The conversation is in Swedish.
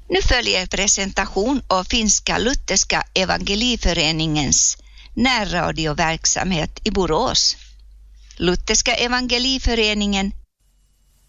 Nu följer presentation av Finska Lutherska Evangeliföreningens närradioverksamhet i Borås. Lutherska Evangeliföreningen